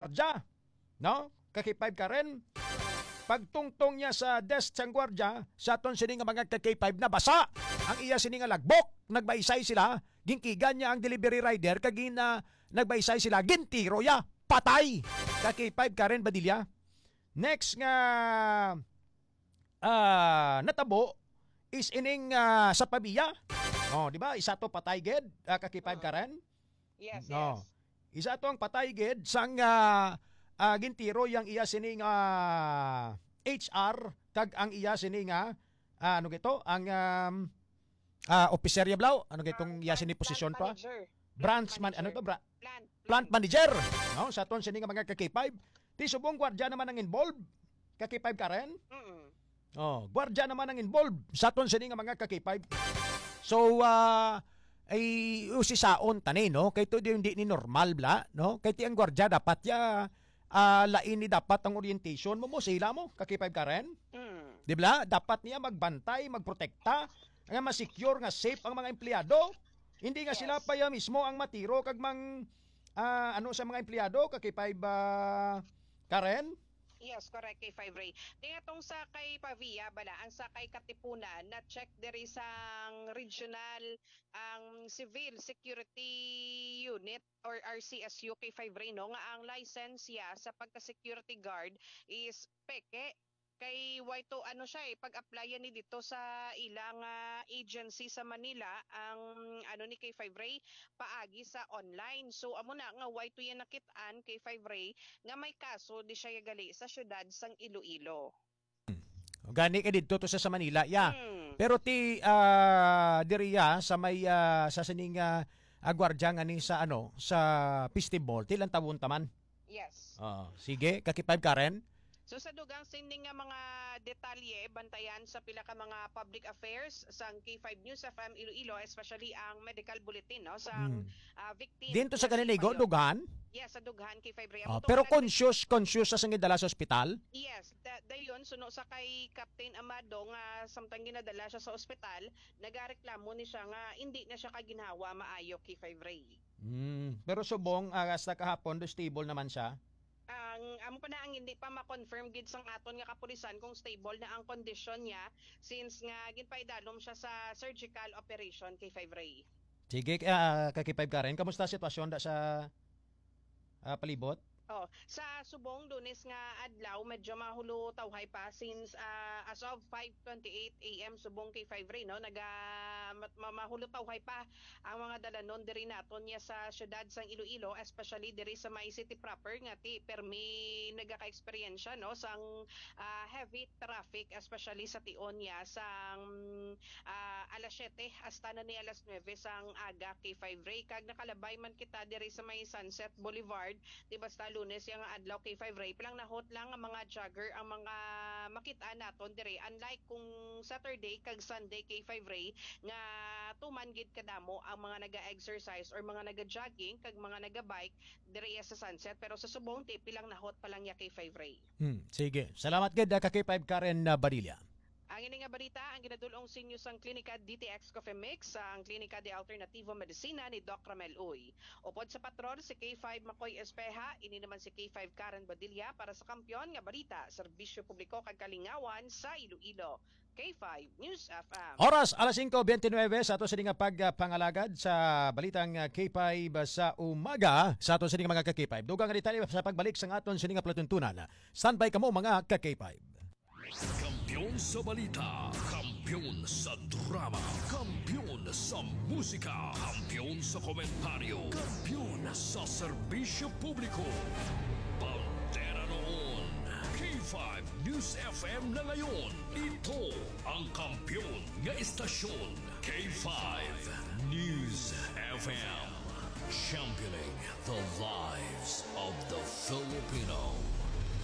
gwardya. No? Kaki-5 ka rin. Pagtungtong niya sa desk sang gwardya, sa aton sini nga mga kaki-5 na basa. Ang iya sini nga lagbok, nagbaisay sila, ginkigan niya ang delivery rider, kagin na nagbaisay sila, gintiro ya, patay. Kaki-5 ka rin, Badilya. Next nga natabo is ining sa Pabia. Oh, di ba? Isa to patay ged, kaki-5 ka rin. Yes, No. yes. Isa to ang patay ged sang gintiro yang iya sining HR kag ang iya sining ano gito ang opiserya blaw ano gitong iya sining posisyon pa branch man ano to plant manager no sa ton sining mga kaki-5 ti subong gwardiya naman ang involved kaki-5 ka rin. Oh, gwardiya naman ang involved sa ton sining mga kaki-5. So ay usisaon tani no kay to hindi ni normal bla no kay ti ang gwardiya dapat ya lain ni dapat ang orientation mo sila mo kaki-5 ka rin. Di ba? Dapat niya magbantay, magprotekta, nga ma-secure nga safe ang mga empleyado. Hindi nga sila pa ya mismo ang matiro kag mang ano sa mga empleyado kaki-5 ka rin. Yes, correct kay 5 Ray. Kaya tong sa kay Pavia bala ang sa kay Katipunan na check diri sang regional ang Civil Security Unit or RCSU kay 5 Ray no nga ang license ya sa pagka-security guard is peke kay Y2 ano siya pag-applyan ni dito sa ilang agency sa Manila ang ano ni kay 5 Ray paagi sa online. So amo na nga Y2 yan nakitaan kay 5 Ray nga may kaso di siya gali sa syudad sang Iloilo. Gani ka dito to sa Manila ya. Pero ti diriya sa may sa sining gwardiya nga ni sa ano sa festival ti lang tawon taman. Yes. Sige kaki-5 ka rin. So sa dugang sinding nga mga detalye bantayan sa pila ka mga public affairs sang K5 News FM Iloilo, especially ang medical bulletin no sang victim. Dinto sa kaniligo dugan? Yes, sa dughan K5 Ray. Pero conscious sa sangidala sa ospital? Yes, dayon suno sa kay Captain Amado nga samtang ginadala siya sa ospital, nagareklamo ni siya nga hindi na siya kaginhawa maayo K5 Ray. Pero subong hasta kahapon stable naman siya. Ang amo pa na ang hindi pa ma-confirm gid sang aton nga kapulisan kung stable na ang condition niya since nga ginpaidalom siya sa surgical operation kay 5 Ray. Sige kaki-5 ka rin. Kamusta sitwasyon da sa palibot? Sa subong Lunes nga adlaw medyo mahulo tawhay pa since as of 5:28 AM subong kay 5 Ray no mahulo tawhay pa ang mga dalanon diri naton niya sa syudad sang Iloilo, especially diri sa may city proper nga ti permi nagaka-eksperyensya no sang heavy traffic especially sa tion niya sang alas 7 hasta na ni alas 9 sang aga kay 5 Ray kag nakalabay man kita diri sa may Sunset Boulevard di basta Lunes yung adlaw kay 5 Ray pilang nahot lang ang mga jogger ang mga makita naton dire unlike kung Saturday kag Sunday kay 5 Ray nga tuman gid kadamo ang mga naga-exercise or mga naga-jogging kag mga naga-bike dire sa Sunset pero sa subong ti pilang nahot pa lang ya kay 5 Ray. Sige. Salamat gid kaki-5 Karen Badilla. Ang ini nga balita ang ginadulong sa inyo sang Klinika DTX Coffee Mix ang Klinika de Alternativo Medicina ni Doc Ramel Uy. Upod sa patron si K5 Makoy Espeha, ini naman si K5 Karen Badilla para sa kampiyon nga balita, serbisyo publiko kag kalingawan sa Iloilo. K5 News FM. Oras alas 5:29 sa ato sa nga pagpangalagad sa balitang K5 sa umaga sa ato sa mga ka-K5. Dugang nga detalye sa pagbalik sa aton sa nga platuntunan. Standby kamo mga ka-K5. Kampiyon sa balita, kampiyon sa drama, kampiyon sa musika, kampiyon sa komentaryo, kampiyon sa serbisyo publiko. Pantera noon, K5 News FM na ngayon. Ito ang kampiyon nga istasyon, K5 News FM. Championing the lives of the Filipino.